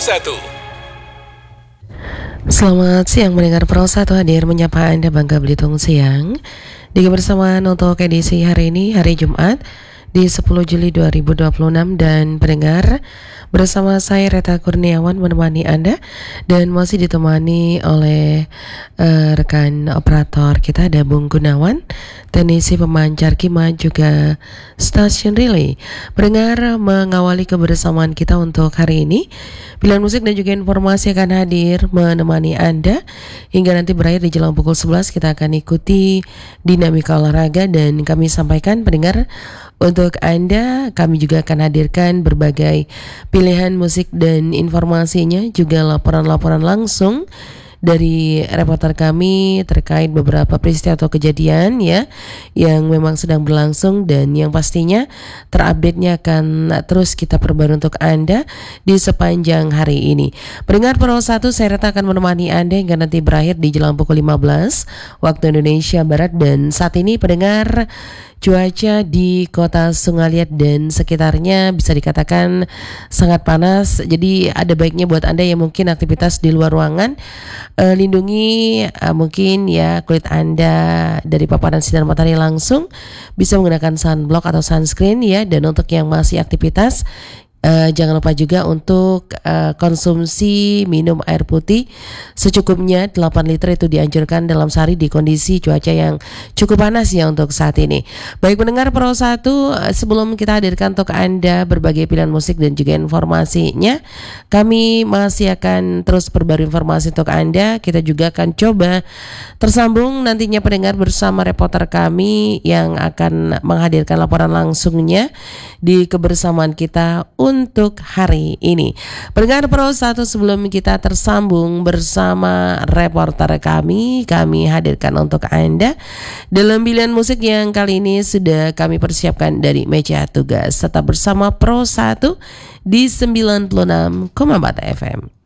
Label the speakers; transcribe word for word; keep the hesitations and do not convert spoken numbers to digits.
Speaker 1: satu.
Speaker 2: Selamat siang mendengar Pro satu hadir menyapa Anda Bangka Belitung siang di kebersamaan untuk edisi hari ini, hari Jumat di sepuluh Juli dua ribu dua puluh enam, dan pendengar bersama saya Reta Kurniawan menemani Anda dan masih ditemani oleh uh, rekan operator kita ada Bung Gunawan, teknisi pemancar Kima juga stasiun relay. Pendengar, mengawali kebersamaan kita untuk hari ini, pilihan musik dan juga informasi akan hadir menemani Anda hingga nanti berakhir di jelang pukul sebelas. Kita akan ikuti dinamika olahraga dan kami sampaikan pendengar untuk Anda, kami juga akan hadirkan berbagai pilihan musik dan informasinya, juga laporan-laporan langsung dari reporter kami terkait beberapa peristiwa atau kejadian ya yang memang sedang berlangsung dan yang pastinya terupdate-nya akan terus kita perbarui untuk Anda di sepanjang hari ini. Pendengar Pro satu, saya Reta akan menemani Anda hingga nanti berakhir di jelang pukul lima belas waktu Indonesia Barat. Dan saat ini pendengar, cuaca di kota Sungaliat dan sekitarnya bisa dikatakan sangat panas. Jadi ada baiknya buat Anda yang mungkin aktivitas di luar ruangan, uh, lindungi uh, mungkin ya kulit Anda dari paparan sinar matahari langsung, bisa menggunakan sunblock atau sunscreen ya. Dan untuk yang masih aktivitas, Uh, jangan lupa juga untuk uh, konsumsi minum air putih secukupnya, delapan liter itu dianjurkan dalam sehari di kondisi cuaca yang cukup panas ya untuk saat ini. Baik pendengar Pro satu, sebelum kita hadirkan untuk Anda berbagai pilihan musik dan juga informasinya, kami masih akan terus perbarui informasi untuk Anda. Kita juga akan coba tersambung nantinya pendengar bersama reporter kami yang akan menghadirkan laporan langsungnya di kebersamaan kita untuk hari ini. Pendengar Pro satu, sebelum kita tersambung bersama reporter kami, kami hadirkan untuk Anda dalam pilihan musik yang kali ini sudah kami persiapkan dari meja tugas. Tetap bersama Pro satu di sembilan puluh enam koma empat F M.